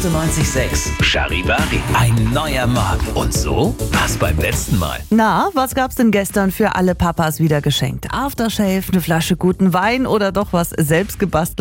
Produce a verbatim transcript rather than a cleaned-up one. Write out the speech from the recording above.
achtundneunzig Komma sechs. Charivari. Ein neuer Morgen. Und so war's beim letzten Mal. Na, was gab's denn gestern für alle Papas wieder geschenkt? Aftershave, eine Flasche guten Wein oder doch was selbst gebastelt?